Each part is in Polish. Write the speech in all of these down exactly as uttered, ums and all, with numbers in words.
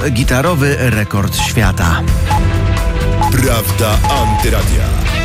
Gitarowy rekord świata. Prawda Antyradia.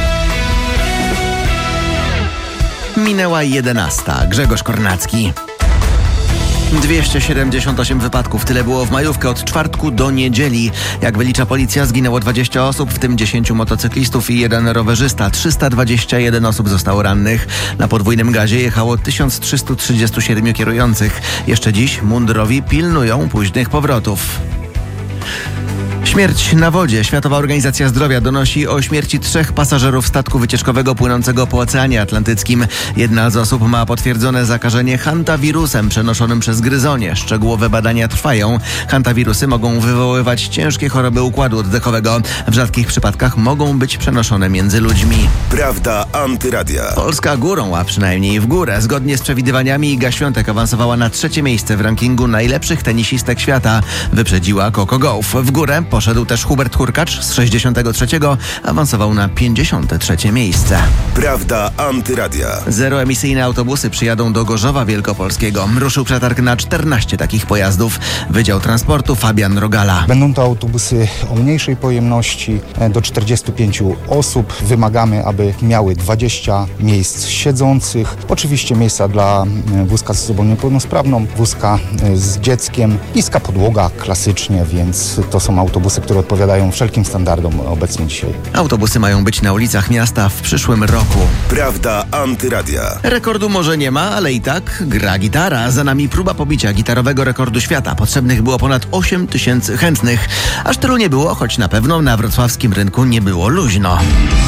Minęła jedenasta. Grzegorz Kornacki. dwieście siedemdziesiąt osiem wypadków. Tyle było w majówkę od czwartku do niedzieli. Jak wylicza policja, zginęło dwadzieścia osób, w tym dziesięciu motocyklistów i jeden rowerzysta. trzysta dwadzieścia jeden osób zostało rannych. Na podwójnym gazie jechało tysiąc trzysta trzydzieści siedem kierujących. Jeszcze dziś mundurowi pilnują późnych powrotów. Śmierć na wodzie. Światowa Organizacja Zdrowia donosi o śmierci trzech pasażerów statku wycieczkowego płynącego po Oceanie Atlantyckim. Jedna z osób ma potwierdzone zakażenie hantawirusem przenoszonym przez gryzonie. Szczegółowe badania trwają. Hantawirusy mogą wywoływać ciężkie choroby układu oddechowego. W rzadkich przypadkach mogą być przenoszone między ludźmi. Prawda Antyradia. Polska górą, a przynajmniej w górę. Zgodnie z przewidywaniami Iga Świątek awansowała na trzecie miejsce w rankingu najlepszych tenisistek świata. Wyprzedziła Coco Gauff. W górę poszedł też Hubert Hurkacz z sześćdziesiątego trzeciego, awansował na pięćdziesiąte trzecie miejsce. Prawda Antyradia. Zeroemisyjne autobusy przyjadą do Gorzowa Wielkopolskiego. Ruszył przetarg na czternaście takich pojazdów. Wydział Transportu Fabian Rogala. Będą to autobusy o mniejszej pojemności, do czterdziestu pięciu osób. Wymagamy, aby miały dwadzieścia miejsc siedzących. Oczywiście miejsca dla wózka z osobą niepełnosprawną, wózka z dzieckiem. Niska podłoga klasycznie, więc to są autobusy, które odpowiadają wszelkim standardom obecnie dzisiaj. Autobusy mają być na ulicach miasta w przyszłym roku. Prawda Antyradia. Rekordu może nie ma, ale i tak gra gitara. Za nami próba pobicia gitarowego rekordu świata. Potrzebnych było ponad osiem tysięcy chętnych. Aż tylu nie było, choć na pewno na wrocławskim rynku nie było luźno.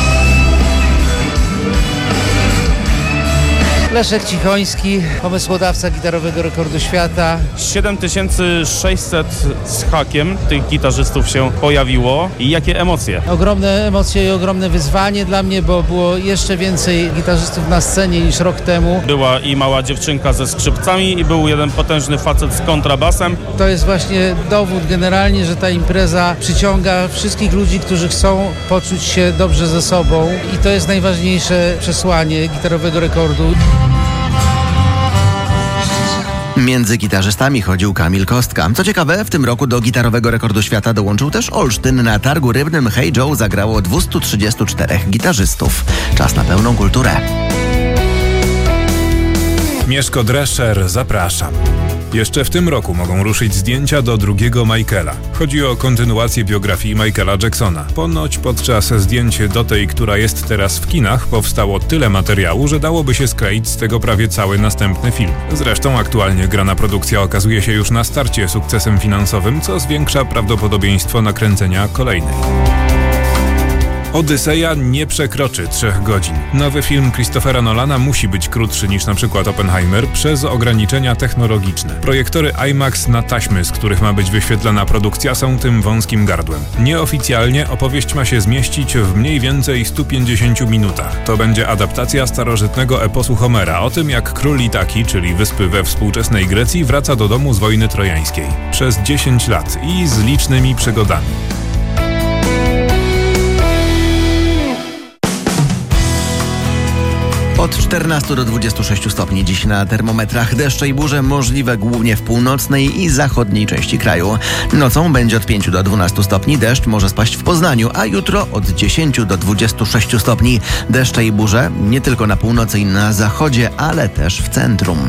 Leszek Cichoński, pomysłodawca gitarowego rekordu świata. siedem tysięcy sześćset z hakiem tych gitarzystów się pojawiło. I jakie emocje? Ogromne emocje i ogromne wyzwanie dla mnie, bo było jeszcze więcej gitarzystów na scenie niż rok temu. Była i mała dziewczynka ze skrzypcami i był jeden potężny facet z kontrabasem. To jest właśnie dowód generalnie, że ta impreza przyciąga wszystkich ludzi, którzy chcą poczuć się dobrze ze sobą. I to jest najważniejsze przesłanie gitarowego rekordu. Między gitarzystami chodził Kamil Kostka. Co ciekawe, w tym roku do gitarowego rekordu świata dołączył też Olsztyn. Na targu rybnym Hey Joe zagrało dwieście trzydzieści cztery gitarzystów. Czas na pełną kulturę. Mieszko Drescher, zapraszam. Jeszcze w tym roku mogą ruszyć zdjęcia do drugiego Michaela. Chodzi o kontynuację biografii Michaela Jacksona. Ponoć podczas zdjęć do tej, która jest teraz w kinach, powstało tyle materiału, że dałoby się skleić z tego prawie cały następny film. Zresztą aktualnie grana produkcja okazuje się już na starcie sukcesem finansowym, co zwiększa prawdopodobieństwo nakręcenia kolejnej. Odyseja nie przekroczy trzech godzin. Nowy film Christophera Nolana musi być krótszy niż na przykład Oppenheimer przez ograniczenia technologiczne. Projektory IMAX na taśmy, z których ma być wyświetlana produkcja, są tym wąskim gardłem. Nieoficjalnie opowieść ma się zmieścić w mniej więcej stu pięćdziesięciu minutach. To będzie adaptacja starożytnego eposu Homera o tym, jak król Itaki, czyli wyspy we współczesnej Grecji, wraca do domu z wojny trojańskiej. Przez dziesięć lat i z licznymi przygodami. Od czternastu do dwudziestu sześciu stopni dziś na termometrach. Deszcze i burze możliwe głównie w północnej i zachodniej części kraju. Nocą będzie od pięciu do dwunastu stopni. Deszcz może spaść w Poznaniu, a jutro od dziesięciu do dwudziestu sześciu stopni. Deszcze i burze nie tylko na północy i na zachodzie, ale też w centrum.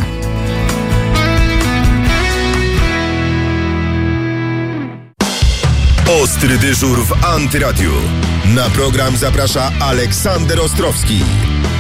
Ostry dyżur w Antyradiu. Na program zaprasza Aleksander Ostrowski.